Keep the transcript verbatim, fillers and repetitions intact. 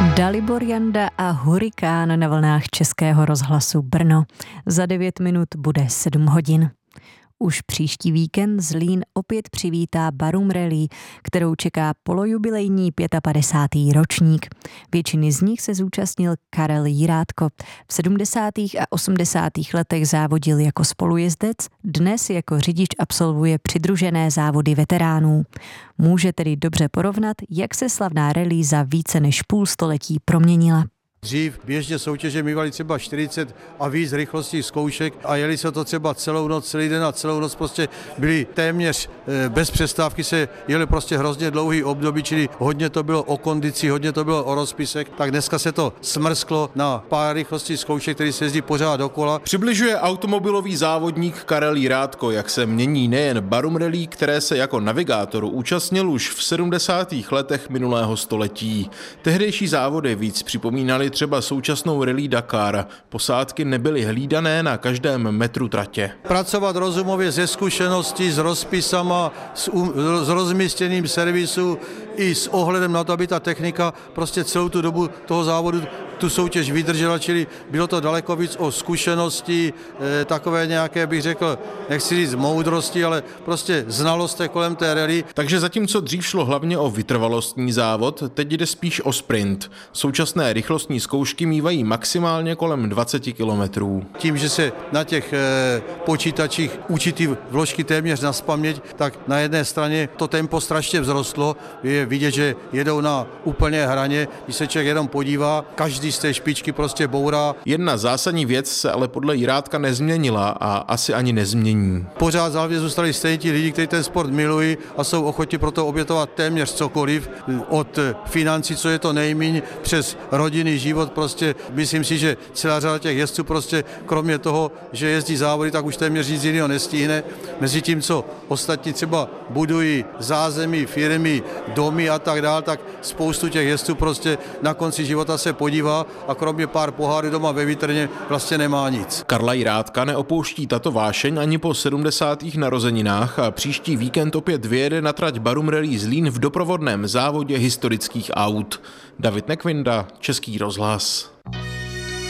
Dalibor Janda a Hurikán na vlnách Českého rozhlasu Brno. Za devět minut bude sedm hodin. Už příští víkend Zlín opět přivítá Barum Rally, kterou čeká polojubilejní padesátý pátý ročník. Většiny z nich se zúčastnil Karel Jirátko. V sedmdesátých a osmdesátých letech závodil jako spolujezdec, dnes jako řidič absolvuje přidružené závody veteránů. Může tedy dobře porovnat, jak se slavná rally za více než půl století proměnila. Dřív běžně soutěže mývali třeba čtyřicet a víc rychlostí zkoušek a jeli se to třeba celou noc, celý den a celou noc prostě byli téměř bez přestávky, se jeli prostě hrozně dlouhý období, čili hodně to bylo o kondici, hodně to bylo o rozpisech, tak dneska se to smrsklo na pár rychlostí zkoušek, který se jezdí pořád dokola. Přibližuje automobilový závodník Karel Jirátko, jak se mění nejen Barum Rally, které se jako navigátor účastnil už v sedmdesátých letech minulého století. Tehdejší závody víc připomínaly třeba současnou Rally Dakar. Posádky nebyly hlídané na každém metru tratě. Pracovat rozumově ze zkušeností, s rozpisama, s, um, s rozmístěním servisu i s ohledem na to, aby ta technika prostě celou tu dobu toho závodu tu soutěž vydržela, čili bylo to daleko víc o zkušenosti, e, takové nějaké, bych řekl, nechci říct moudrosti, ale prostě znalosti kolem té rally. Takže zatímco dřív šlo hlavně o vytrvalostní závod, teď jde spíš o sprint. Současné rychlostní zkoušky mívají maximálně kolem dvacet kilometrů. Tím, že se na těch e, počítačích učí ty vložky téměř nazpaměť, tak na jedné straně to tempo strašně vzrostlo, je vidět, že jedou na úplně hraně, když se člověk jenom podívá, každý z té špičky prostě bourá. Jedna zásadní věc se ale podle Jirátka nezměnila a asi ani nezmění. Pořád zálevě zůstali stejně ti lidi, kteří ten sport milují a jsou ochotni pro to obětovat téměř cokoliv, od financí, co je to nejmíň, přes rodinný život. Prostě myslím si, že celá řada těch jezdců prostě kromě toho, že jezdí závody, tak už téměř nic jiného nestihne. Mezi tím, co ostatní třeba budují zázemí, firmy, domy a tak dál, tak spoustu těch jezdců prostě na konci života se podívá a kromě pár pohárů doma ve vitrně vlastně nemá nic. Karla Jirátka neopouští tato vášeň ani po sedmdesátých narozeninách a příští víkend opět vyjede na trať Barum Rally Zlín v doprovodném závodě historických aut. David Nekvinda, Český rozhlas.